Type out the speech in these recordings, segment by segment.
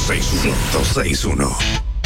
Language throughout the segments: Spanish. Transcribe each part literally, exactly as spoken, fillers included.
ciento seis punto uno.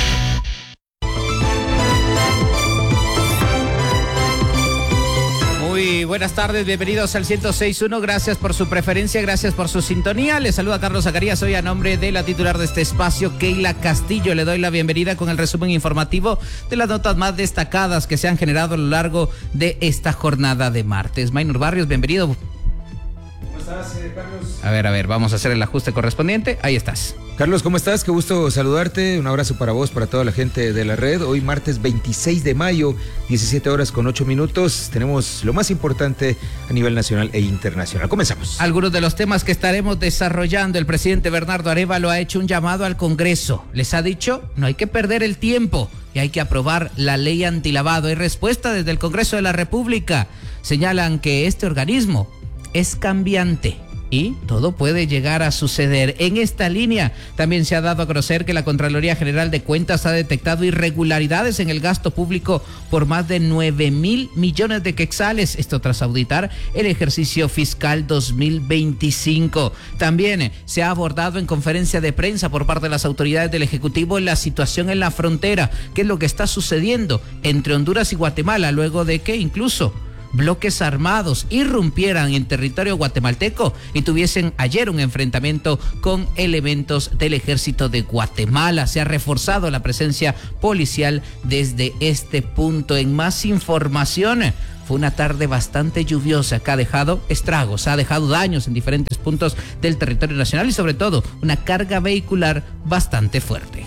Muy buenas tardes, bienvenidos al ciento seis punto uno, gracias por su preferencia, gracias por su sintonía. Les saluda Carlos Zacarías, hoy a nombre de la titular de este espacio, Keila Castillo. Le doy la bienvenida con el resumen informativo de las notas más destacadas que se han generado a lo largo de esta jornada de martes. Maynor Barrios, bienvenido. ¿Cómo estás, eh, Carlos? A ver, a ver, vamos a hacer el ajuste correspondiente. Ahí estás. Carlos, ¿cómo estás? Qué gusto saludarte. Un abrazo para vos, para toda la gente de la red. Hoy martes veintiséis de mayo, diecisiete horas con ocho minutos. Tenemos lo más importante a nivel nacional e internacional. Comenzamos. Algunos de los temas que estaremos desarrollando. El presidente Bernardo Arévalo ha hecho un llamado al Congreso. Les ha dicho, no hay que perder el tiempo y hay que aprobar la ley antilavado. Hay respuesta desde el Congreso de la República. Señalan que este organismo es cambiante y todo puede llegar a suceder. En esta línea también se ha dado a conocer que la Contraloría General de Cuentas ha detectado irregularidades en el gasto público por más de nueve mil millones de quetzales, esto tras auditar el ejercicio fiscal dos mil veinticinco. También se ha abordado en conferencia de prensa por parte de las autoridades del Ejecutivo la situación en la frontera, qué es lo que está sucediendo entre Honduras y Guatemala, luego de que incluso bloques armados irrumpieran en territorio guatemalteco y tuviesen ayer un enfrentamiento con elementos del ejército de Guatemala. Se ha reforzado la presencia policial desde este punto. En más información, fue una tarde bastante lluviosa que ha dejado estragos, ha dejado daños en diferentes puntos del territorio nacional y sobre todo una carga vehicular bastante fuerte.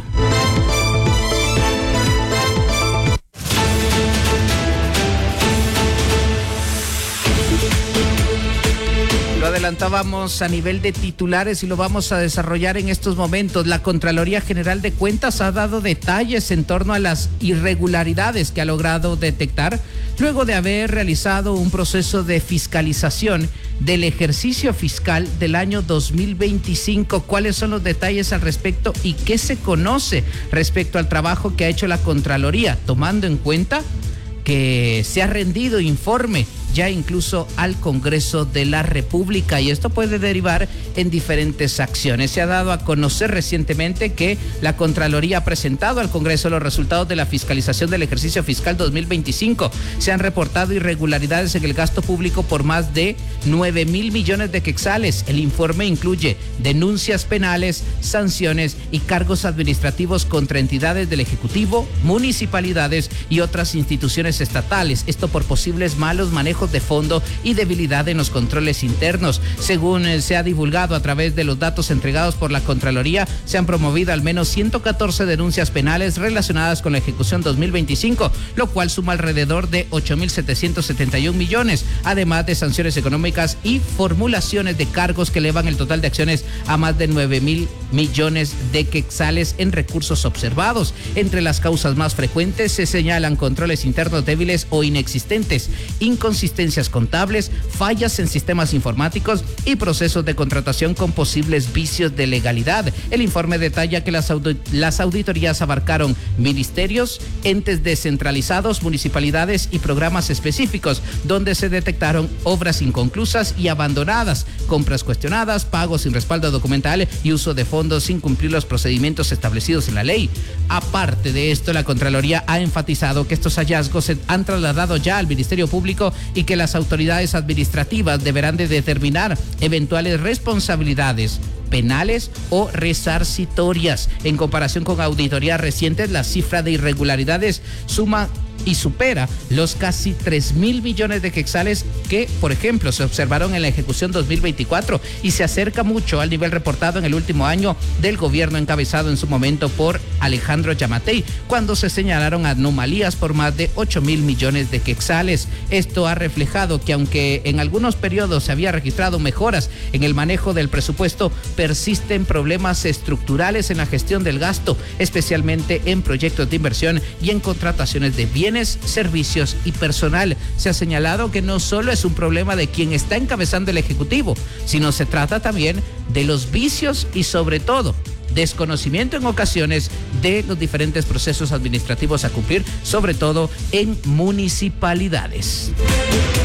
Adelantábamos a nivel de titulares y lo vamos a desarrollar en estos momentos. La Contraloría General de Cuentas ha dado detalles en torno a las irregularidades que ha logrado detectar luego de haber realizado un proceso de fiscalización del ejercicio fiscal del año dos mil veinticinco. ¿Cuáles son los detalles al respecto y qué se conoce respecto al trabajo que ha hecho la Contraloría, tomando en cuenta que se ha rendido informe ya incluso al Congreso de la República, y esto puede derivar en diferentes acciones? Se ha dado a conocer recientemente que la Contraloría ha presentado al Congreso los resultados de la fiscalización del ejercicio fiscal dos mil veinticinco. Se han reportado irregularidades en el gasto público por más de nueve mil millones de quetzales. El informe incluye denuncias penales, sanciones y cargos administrativos contra entidades del Ejecutivo, municipalidades y otras instituciones estatales. Esto por posibles malos manejos de fondo y debilidad en los controles internos. Según eh, se ha divulgado a través de los datos entregados por la Contraloría, se han promovido al menos ciento catorce denuncias penales relacionadas con la ejecución dos mil veinticinco, lo cual suma alrededor de ocho mil setecientos setenta y un millones, además de sanciones económicas y formulaciones de cargos que elevan el total de acciones a más de nueve mil millones de quetzales en recursos observados. Entre las causas más frecuentes se señalan controles internos débiles o inexistentes, inconsistencias contables, fallas en sistemas informáticos y procesos de contratación con posibles vicios de legalidad. El informe detalla que las, audit- las auditorías abarcaron ministerios, entes descentralizados, municipalidades y programas específicos, donde se detectaron obras inconclusas y abandonadas, compras cuestionadas, pagos sin respaldo documental y uso de fondos sin cumplir los procedimientos establecidos en la ley. Aparte de esto, la Contraloría ha enfatizado que estos hallazgos se han trasladado ya al Ministerio Público y que las autoridades administrativas deberán de determinar eventuales responsabilidades penales o resarcitorias. En comparación con auditorías recientes, la cifra de irregularidades suma y supera los casi tres mil millones de quetzales que, por ejemplo, se observaron en la ejecución dos mil veinticuatro y se acerca mucho al nivel reportado en el último año del gobierno encabezado en su momento por Alejandro Yamatei, cuando se señalaron anomalías por más de ocho mil millones de quetzales. Esto ha reflejado que aunque en algunos periodos se había registrado mejoras en el manejo del presupuesto, persisten problemas estructurales en la gestión del gasto, especialmente en proyectos de inversión y en contrataciones de bienes, servicios y personal. Se ha señalado que no solo es un problema de quien está encabezando el Ejecutivo, sino se trata también de los vicios y sobre todo desconocimiento en ocasiones de los diferentes procesos administrativos a cumplir, sobre todo en municipalidades.